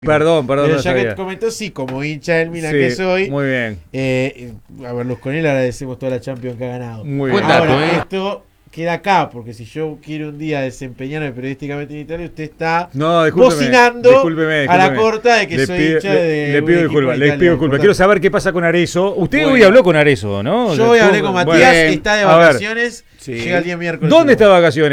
Perdón, Pero no ya sabía. que comentó, sí, como hincha del Milan Sí, que soy, muy bien. a Berlusconi le agradecemos toda la Champions que ha ganado. Muy Buen bien. dato, Ahora, esto queda acá, porque si yo quiero un día desempeñarme periodísticamente en Italia, usted está No, discúlpeme, bocinando discúlpeme. a la corta de que Le soy pido- hincha de le un pido equipo disculpas, italiano. les pido disculpas. Quiero saber qué pasa con Arezzo. Usted hoy Bueno. habló con Arezzo, ¿no? Yo hoy hablé con Bueno, Matías, está de a ver. vacaciones, Sí. llega el día miércoles. ¿Dónde está de vacaciones?